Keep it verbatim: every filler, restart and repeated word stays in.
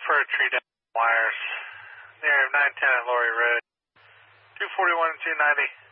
for a tree down wires near nine ten at Laurie Road. two forty-one and two ninety.